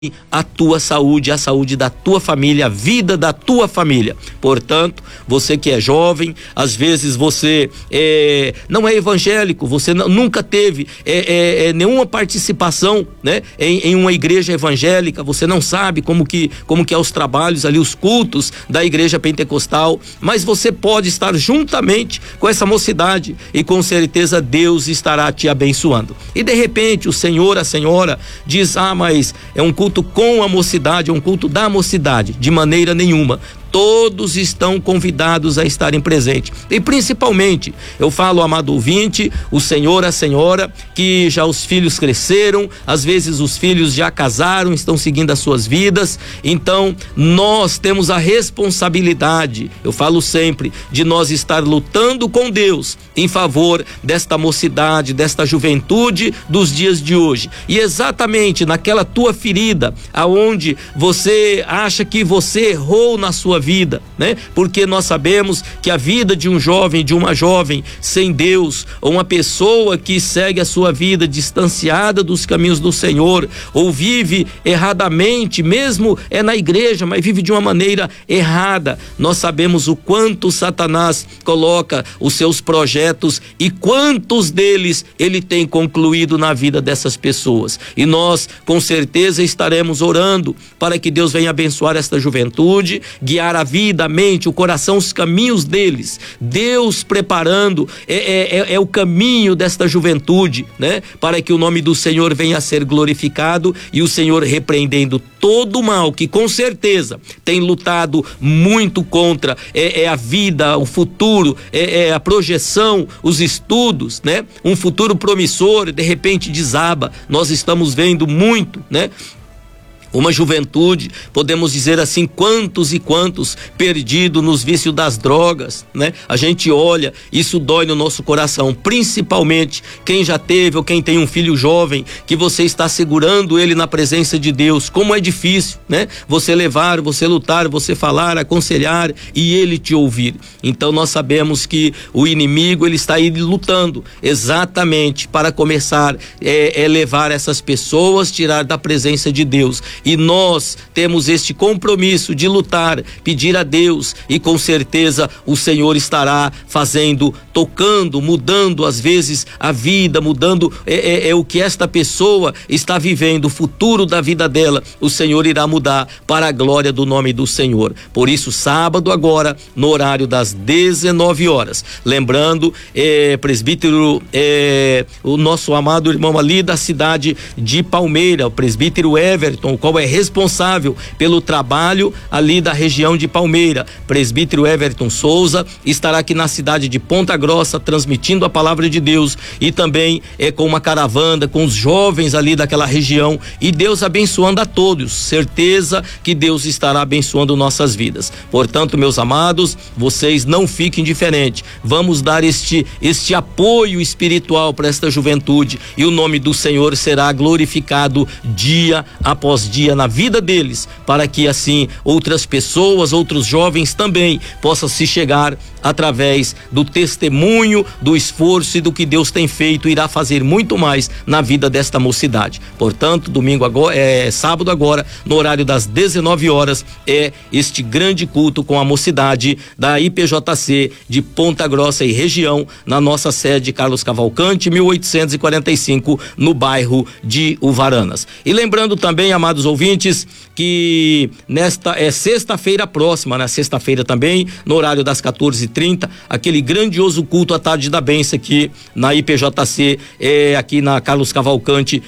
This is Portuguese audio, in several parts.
a tua saúde, a saúde da tua família, a vida da tua família. Portanto, você que é jovem, às vezes você não é evangélico, você nunca teve nenhuma participação, né, em uma igreja evangélica, você não sabe como que é os trabalhos ali, os cultos da igreja pentecostal, mas você pode estar juntamente com essa mocidade e com certeza Deus estará te abençoando. E de repente o senhor, a senhora diz: mas é um culto com a mocidade, é um culto da mocidade. De maneira nenhuma. Todos estão convidados a estarem presentes. E principalmente, eu falo, amado ouvinte, o senhor, a senhora, que já os filhos cresceram, às vezes os filhos já casaram, estão seguindo as suas vidas. Então, nós temos a responsabilidade, eu falo sempre, de nós estar lutando com Deus em favor desta mocidade, desta juventude dos dias de hoje. E exatamente naquela tua ferida, aonde você acha que você errou na sua vida, né? Porque nós sabemos que a vida de um jovem, de uma jovem sem Deus, ou uma pessoa que segue a sua vida distanciada dos caminhos do Senhor, ou vive erradamente, mesmo na igreja, mas vive de uma maneira errada, nós sabemos o quanto Satanás coloca os seus projetos e quantos deles ele tem concluído na vida dessas pessoas. E nós com certeza estaremos orando para que Deus venha abençoar esta juventude, guiar a vida, a mente, o coração, os caminhos deles. Deus preparando é o caminho desta juventude, né? Para que o nome do Senhor venha a ser glorificado e o Senhor repreendendo todo o mal que com certeza tem lutado muito contra a vida, o futuro, a projeção, os estudos, né? Um futuro promissor, de repente desaba. Nós estamos vendo muito, né? Uma juventude, podemos dizer assim, quantos e quantos perdidos nos vícios das drogas, né? A gente olha, isso dói no nosso coração, principalmente quem já teve ou quem tem um filho jovem, que você está segurando ele na presença de Deus. Como é difícil, né? Você levar, você lutar, você falar, aconselhar e ele te ouvir. Então nós sabemos que o inimigo, ele está aí lutando exatamente para começar levar essas pessoas, tirar da presença de Deus. E nós temos este compromisso de lutar, pedir a Deus, e com certeza o Senhor estará fazendo, tocando, mudando às vezes a vida, mudando o que esta pessoa está vivendo, o futuro da vida dela, o Senhor irá mudar para a glória do nome do Senhor. Por isso, sábado agora, no horário das 19 horas, lembrando, presbítero, o nosso amado irmão ali da cidade de Palmeira, o presbítero Everton, o qual é responsável pelo trabalho ali da região de Palmeira, presbítero Everton Souza, estará aqui na cidade de Ponta Grossa transmitindo a palavra de Deus e também com uma caravana, com os jovens ali daquela região, e Deus abençoando a todos, certeza que Deus estará abençoando nossas vidas. Portanto, meus amados, vocês não fiquem indiferentes, vamos dar este apoio espiritual para esta juventude e o nome do Senhor será glorificado dia após dia na vida deles, para que assim outras pessoas, outros jovens também possam se chegar através do testemunho, do esforço e do que Deus tem feito, irá fazer muito mais na vida desta mocidade. Portanto, domingo agora, sábado agora, no horário das 19 horas, este grande culto com a mocidade da IPJC de Ponta Grossa e região, na nossa sede Carlos Cavalcante, 1845, no bairro de Uvaranas. E lembrando também, amados ouvintes, que nesta sexta-feira próxima, na sexta-feira também, no horário das 14h30, aquele grandioso culto à tarde da bênção aqui na IPJC, aqui na Carlos Cavalcante,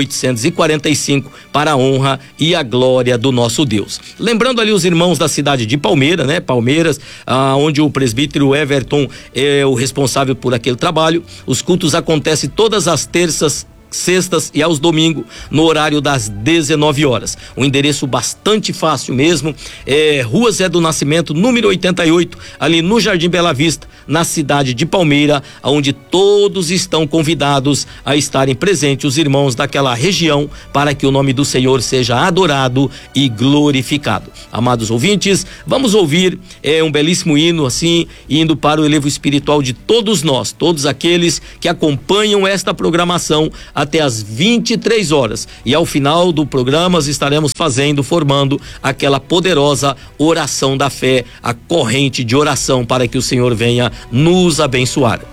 1845, para a honra e a glória do nosso Deus. Lembrando ali os irmãos da cidade de Palmeira, né? Palmeiras, onde o presbítero Everton é o responsável por aquele trabalho. Os cultos acontecem todas as terças, sextas e aos domingos, no horário das 19 horas. Um endereço bastante fácil mesmo, Rua Zé do Nascimento, número 88, ali no Jardim Bela Vista, na cidade de Palmeira, onde todos estão convidados a estarem presentes, os irmãos daquela região, para que o nome do Senhor seja adorado e glorificado. Amados ouvintes, vamos ouvir um belíssimo hino, assim, indo para o elevo espiritual de todos nós, todos aqueles que acompanham esta programação até às 23 horas. E ao final do programa estaremos formando aquela poderosa oração da fé, a corrente de oração para que o Senhor venha nos abençoar.